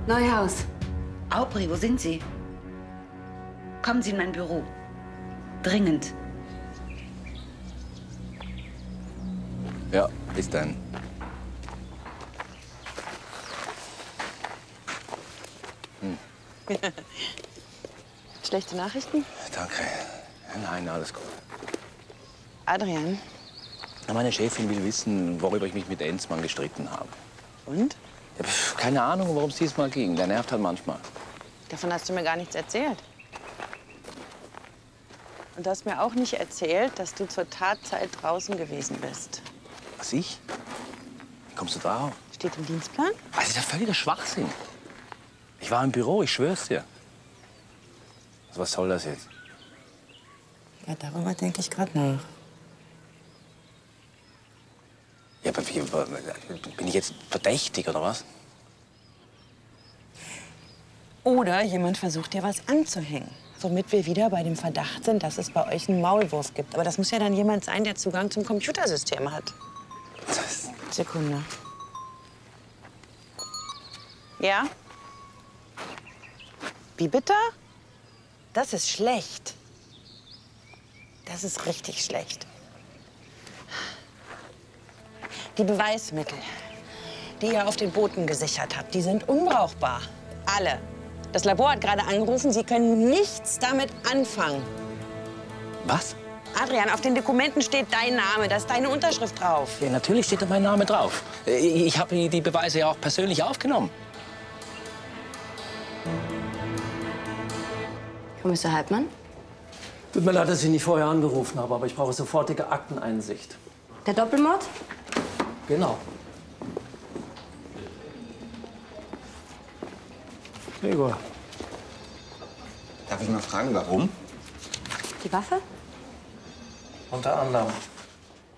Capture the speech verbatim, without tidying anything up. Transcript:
Neuhaus. Aubry, wo sind Sie? Kommen Sie in mein Büro. Dringend. Ja, bis dann. Hm. Schlechte Nachrichten? Danke. Nein, alles gut. Adrian. Meine Chefin will wissen, worüber ich mich mit Enzmann gestritten habe. Und? Ja, pf, keine Ahnung, worum es diesmal ging. Der nervt halt manchmal. Davon hast du mir gar nichts erzählt. Und du hast mir auch nicht erzählt, dass du zur Tatzeit draußen gewesen bist. Was, ich? Wie kommst du drauf? Steht im Dienstplan? Das ist ja völliger Schwachsinn. Ich war im Büro, ich schwör's dir. Also, was soll das jetzt? Ja, darüber denke ich gerade nach. Ja, aber wie, bin ich jetzt verdächtig, oder was? Oder jemand versucht dir was anzuhängen. Womit wir wieder bei dem Verdacht sind, dass es bei euch einen Maulwurf gibt. Aber das muss ja dann jemand sein, der Zugang zum Computersystem hat. Sekunde. Ja? Wie bitte? Das ist schlecht. Das ist richtig schlecht. Die Beweismittel, die ihr auf den Booten gesichert habt, die sind unbrauchbar. Alle. Das Labor hat gerade angerufen, sie können nichts damit anfangen. Was? Adrian, auf den Dokumenten steht dein Name, da ist deine Unterschrift drauf. Ja, natürlich steht da mein Name drauf. Ich habe die Beweise ja auch persönlich aufgenommen. Kommissar Halbmann? Tut mir leid, dass ich nicht vorher angerufen habe, aber ich brauche sofortige Akteneinsicht. Der Doppelmord? Genau. Gregor. Darf ich mal fragen, warum? Die Waffe? Unter anderem.